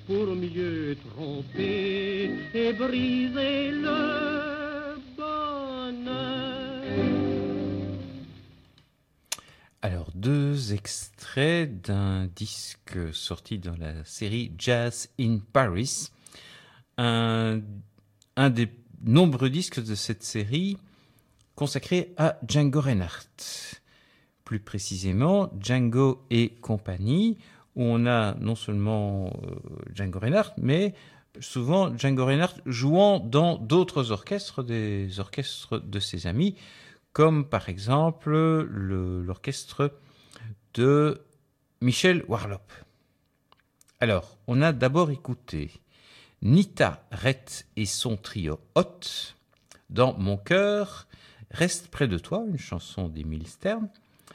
pour mieux tromper et briser le bonheur. Alors, deux extraits d'un disque sorti dans la série Jazz in Paris. Un des nombreux disques de cette série consacré à Django Reinhardt. Plus précisément, Django et compagnie, où on a non seulement Django Reinhardt, mais souvent Django Reinhardt jouant dans d'autres orchestres, des orchestres de ses amis, comme par exemple l'orchestre de Michel Warlop. Alors, on a d'abord écouté Nita Rett et son trio Hot dans Mon cœur reste près de toi, une chanson d'Émile Stern.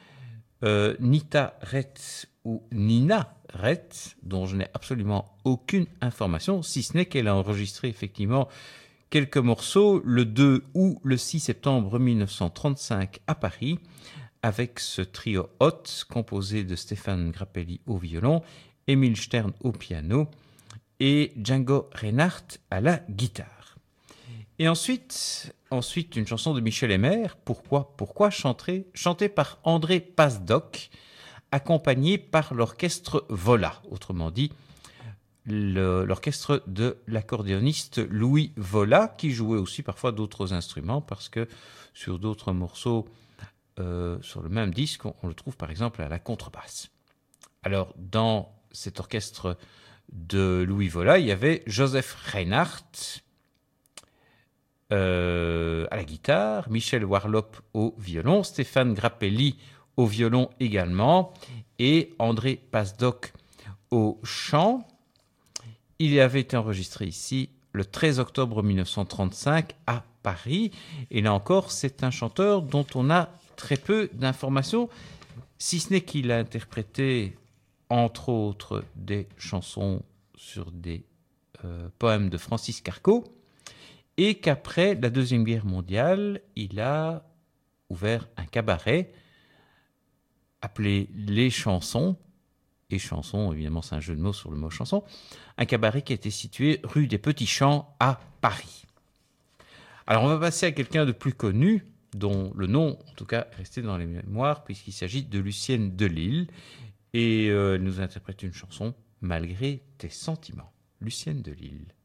Nita Rett ou Nina Rett, dont je n'ai absolument aucune information, si ce n'est qu'elle a enregistré effectivement quelques morceaux le 2 ou le 6 septembre 1935 à Paris, avec ce trio Hot composé de Stéphane Grappelli au violon, Émile Stern au piano et Django Reinhardt à la guitare. Et ensuite une chanson de Michel Eymer, Pourquoi chantée par André Pasdoc, accompagnée par l'orchestre Vola, autrement dit l'orchestre de l'accordéoniste Louis Vola, qui jouait aussi parfois d'autres instruments, parce que sur d'autres morceaux sur le même disque, on le trouve par exemple à la contrebasse. Alors, dans cet orchestre de Louis Vola, il y avait Joseph Reinhardt à la guitare, Michel Warlop au violon, Stéphane Grappelli au violon également, et André Pasdoc au chant. Il avait été enregistré ici le 13 octobre 1935 à Paris, et là encore, c'est un chanteur dont on a très peu d'informations, si ce n'est qu'il a interprété, entre autres, des chansons sur des poèmes de Francis Carco, et qu'après la Deuxième Guerre mondiale, il a ouvert un cabaret appelé Les Chansons, et chanson, évidemment c'est un jeu de mots sur le mot chanson, un cabaret qui était situé rue des Petits Champs à Paris. Alors on va passer à quelqu'un de plus connu, dont le nom, en tout cas, est resté dans les mémoires, puisqu'il s'agit de Lucienne Delille, et elle nous interprète une chanson, Malgré tes sentiments. Lucienne Delille.